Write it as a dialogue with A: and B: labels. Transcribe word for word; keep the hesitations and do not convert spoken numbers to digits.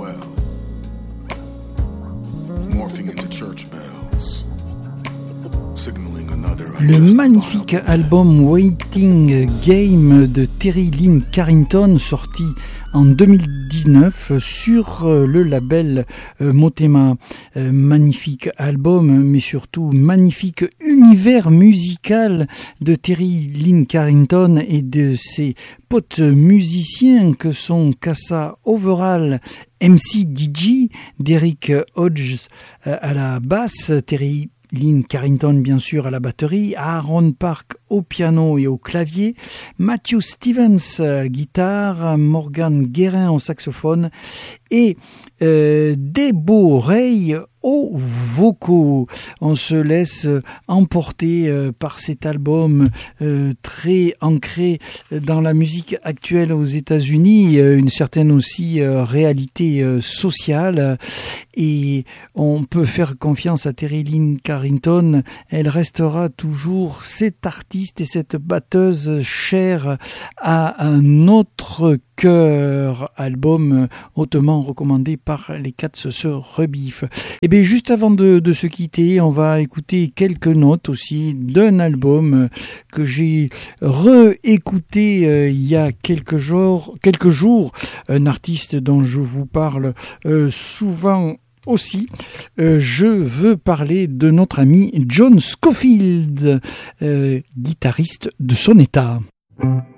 A: well, morphing into church bells, signaling another.
B: Le magnifique album Waiting Game de Terry Lyne Carrington, sorti en deux mille dix-neuf sur le label Motema. Magnifique album, mais surtout magnifique univers musical de Terry Lyne Carrington et de ses potes musiciens que sont Casa Overall, M C D J, Derek Hodges à la basse, Terry Lyne Carrington bien sûr à la batterie, Aaron Park au piano et au clavier, Matthew Stevens à la guitare, Morgan Guérin au saxophone et euh, Debo Ray aux vocaux. On se laisse emporter euh, par cet album euh, très ancré dans la musique actuelle aux États-Unis, euh, une certaine aussi euh, réalité euh, sociale, et on peut faire confiance à Terry Lyne Carrington. Elle restera toujours cet artiste et cette batteuse chère à un autre cœur. Album hautement recommandé par les Cats se rebiffent. Et bien juste avant de, de se quitter, on va écouter quelques notes aussi d'un album que j'ai réécouté euh, il y a quelques jours, quelques jours, un artiste dont je vous parle euh, souvent aussi. Euh, je veux parler de notre ami John Scofield, euh, guitariste de Sonetta.